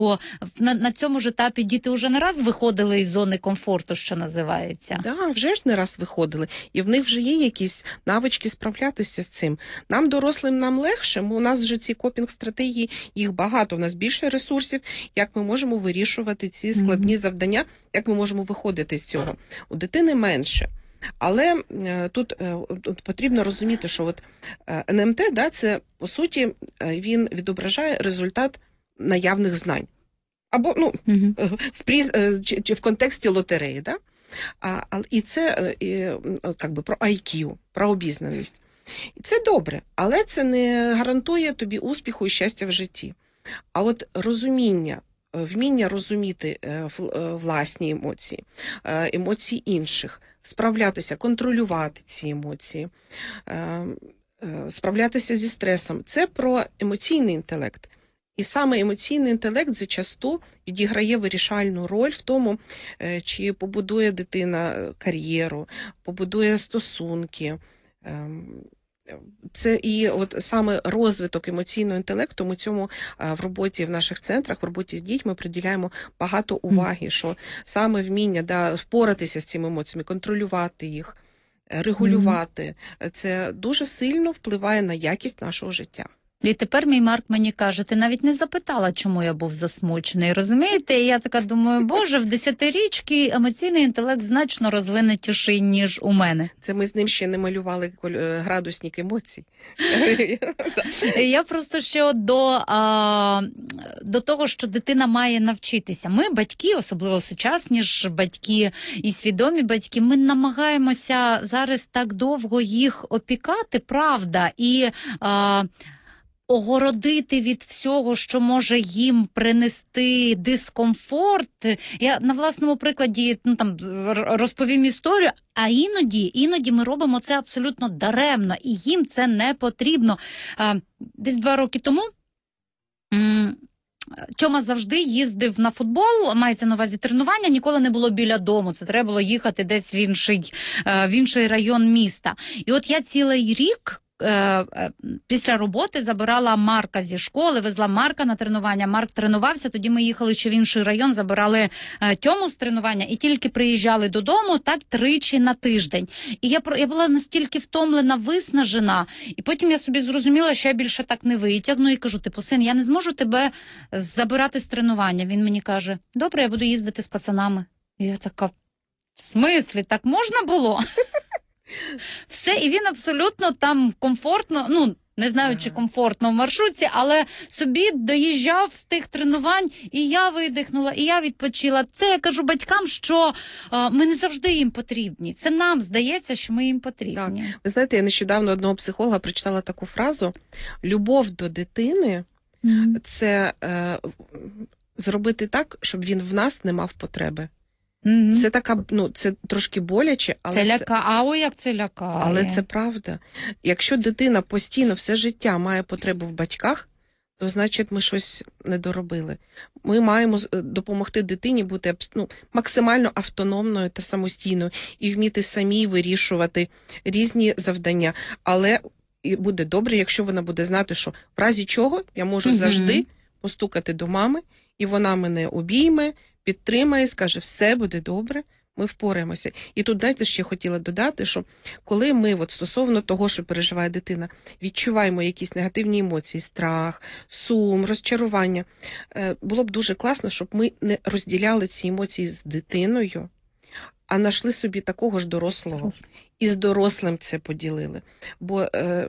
На цьому ж етапі діти вже не раз виходили із зони комфорту, що називається. Да, вже ж не раз виходили. І в них вже є якісь навички справлятися з цим. Нам, дорослим, нам легше, бо у нас вже ці копінг-стратегії, їх багато, у нас більше ресурсів, як ми можемо вирішувати ці складні завдання, як ми можемо виходити з цього. У дитини менше. Але тут потрібно розуміти, що от НМТ, да, це, по суті, він відображає результат наявних знань. Або, в контексті лотереї, да? І це про IQ, про обізнаність. І це добре, але це не гарантує тобі успіху і щастя в житті. А от розуміння, вміння розуміти власні емоції, емоції інших, справлятися, контролювати ці емоції, справлятися зі стресом – це про емоційний інтелект. І саме емоційний інтелект зачасту відіграє вирішальну роль в тому, чи побудує дитина кар'єру, побудує стосунки. Це і от саме розвиток емоційного інтелекту, ми цьому в роботі в наших центрах, в роботі з дітьми приділяємо багато уваги, що саме вміння впоратися з цими емоціями, контролювати їх, регулювати, це дуже сильно впливає на якість нашого життя. І тепер мій Марк мені каже, ти навіть не запитала, чому я був засмучений, розумієте? І я така думаю, боже, в 10-річки емоційний інтелект значно розвинутіший, ніж у мене. Це ми з ним ще не малювали градусник емоцій. Я просто ще до того, що дитина має навчитися. Ми, батьки, особливо сучасні ж батьки і свідомі батьки, ми намагаємося зараз так довго їх опікати, правда, і огородити від всього, що може їм принести дискомфорт. Я на власному прикладі розповім історію, а іноді ми робимо це абсолютно даремно, і їм це не потрібно. Десь 2 роки тому Тьома завжди їздив на футбол, мається на увазі тренування, ніколи не було біля дому, це треба було їхати десь в інший район міста. І от я цілий рік після роботи забирала Марка зі школи, везла Марка на тренування, Марк тренувався, тоді ми їхали ще в інший район, забирали Тьому з тренування і тільки приїжджали додому, так 3 на тиждень. І я була настільки втомлена, виснажена, і потім я собі зрозуміла, що я більше так не витягну, і кажу, син, я не зможу тебе забирати з тренування. Він мені каже, добре, я буду їздити з пацанами. І я така, в смислі, так можна було? Все, і він абсолютно там комфортно, не знаю, чи комфортно в маршрутці, але собі доїжджав з тих тренувань, і я видихнула, і я відпочила. Це я кажу батькам, що ми не завжди їм потрібні. Це нам здається, що ми їм потрібні. Так. Ви знаєте, я нещодавно одного психолога прочитала таку фразу: любов до дитини – це зробити так, щоб він в нас не мав потреби. Це така, це трошки боляче, але як це лякає. Але це правда. Якщо дитина постійно все життя має потребу в батьках, то значить ми щось не доробили. Ми маємо допомогти дитині бути максимально автономною та самостійною і вміти самі вирішувати різні завдання. Але буде добре, якщо вона буде знати, що в разі чого я можу завжди постукати до мами, і вона мене обійме, підтримає, скаже, все буде добре, ми впораємося. І тут, знаєте, ще хотіла додати, що коли ми стосовно того, що переживає дитина, відчуваємо якісь негативні емоції, страх, сум, розчарування, було б дуже класно, щоб ми не розділяли ці емоції з дитиною, а знайшли собі такого ж дорослого. І з дорослим це поділили. Бо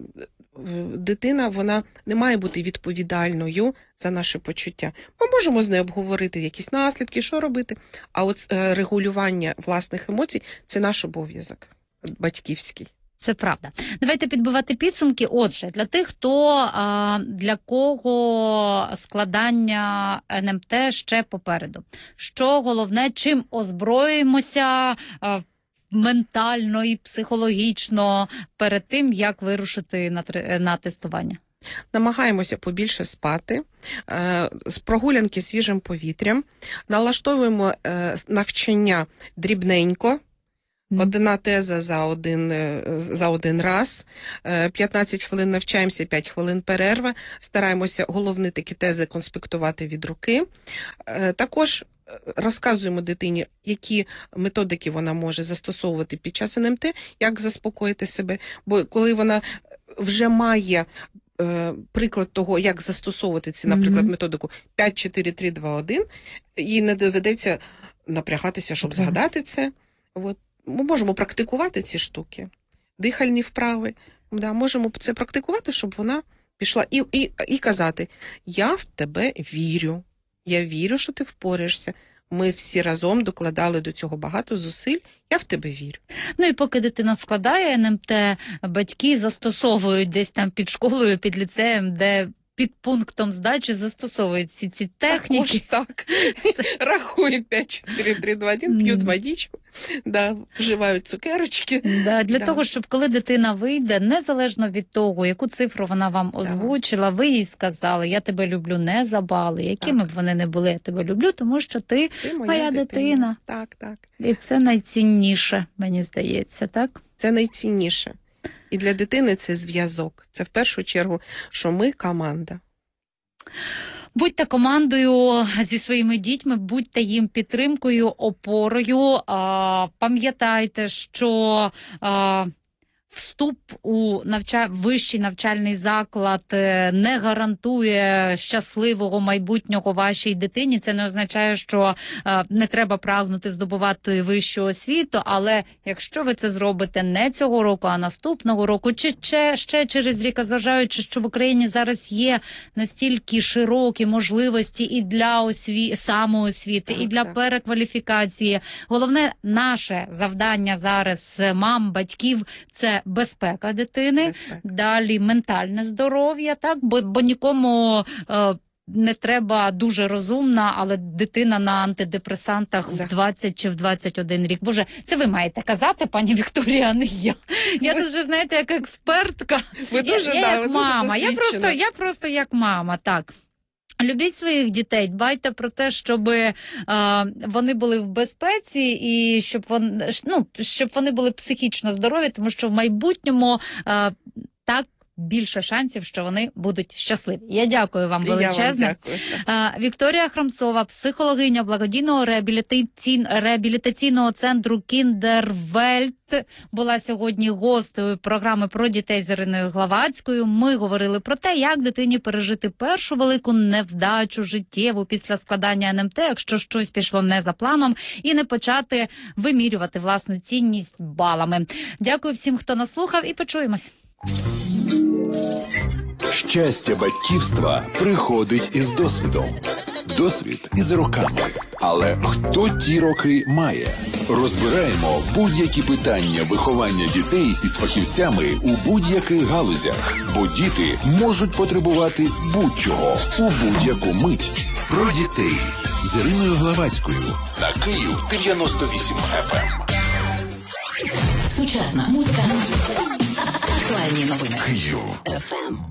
дитина, вона не має бути відповідальною за наші почуття. Ми можемо з нею обговорити якісь наслідки, що робити, а от регулювання власних емоцій – це наш обов'язок батьківський. Це правда. Давайте підбивати підсумки. Отже, для тих, для кого складання НМТ ще попереду. Що головне, чим озброїмося ментально і психологічно перед тим, як вирушити на тестування? Намагаємося побільше спати, з прогулянки свіжим повітрям, налаштовуємо навчання дрібненько, Одна теза за один раз, 15 хвилин навчаємося, 5 хвилин перерва, стараємося головні такі тези конспектувати від руки. Також розказуємо дитині, які методики вона може застосовувати під час НМТ, як заспокоїти себе, бо коли вона вже має приклад того, як застосовувати ці, наприклад, методику 5, 4, 3, 2, 1, їй не доведеться напрягатися, щоб згадати це. От. Ми можемо практикувати ці штуки, дихальні вправи, можемо це практикувати, щоб вона пішла і казати: я в тебе вірю, я вірю, що ти впораєшся. Ми всі разом докладали до цього багато зусиль, я в тебе вірю. Ну і поки дитина складає НМТ, батьки застосовують десь там під школою, під ліцеєм, де під пунктом здачі застосовують всі ці техніки. Так. Рахують 5, 4, 3, 2, 1, п'ють водичку, вживають цукерочки. Для того, щоб коли дитина вийде, незалежно від того, яку цифру вона вам озвучила, ви їй сказали: я тебе люблю не за бали, якими б вони не були, я тебе люблю, тому що ти моя дитина. Так. І це найцінніше, мені здається, так? Це найцінніше. І для дитини це зв'язок. Це в першу чергу, що ми команда. Будьте командою зі своїми дітьми, будьте їм підтримкою, опорою. Пам'ятайте, що вступ у вищий навчальний заклад не гарантує щасливого майбутнього вашій дитині. Це не означає, що не треба прагнути здобувати вищу освіту, але якщо ви це зробите не цього року, а наступного року, чи ще через рік, зважаючи, що в Україні зараз є настільки широкі можливості і для самоосвіти, і для перекваліфікації. Головне наше завдання зараз мам, батьків – це безпека дитини, далі ментальне здоров'я, так, бо нікому не треба дуже розумна, але дитина на антидепресантах в 20 чи в 21 рік. Боже, це ви маєте казати, пані Вікторія, а не я. Я тут вже, знаєте, як експертка. Ви дуже, я як мама. Я просто як мама, так. Любіть своїх дітей, дбайте про те, щоб вони були в безпеці і щоб вони були психічно здорові, тому що в майбутньому так більше шансів, що вони будуть щасливі. Я дякую вам величезне. Вікторія Храмцова, психологиня благодійного реабілітаційного центру Кіндервельт, була сьогодні гостею програми про дітей з Іриною Главацькою. Ми говорили про те, як дитині пережити першу велику невдачу життєву після складання НМТ, якщо щось пішло не за планом, і не почати вимірювати власну цінність балами. Дякую всім, хто нас слухав, і почуємось. Щастя батьківства приходить із досвідом. Досвід із роками. Але хто ті роки має? Розбираємо будь-які питання виховання дітей із фахівцями у будь-яких галузях. Бо діти можуть потребувати будь-чого у будь-яку мить. Про дітей з Іриною Главацькою на Київ 98 FM. Сучасна музика. Актуальні новини. Київ. FM.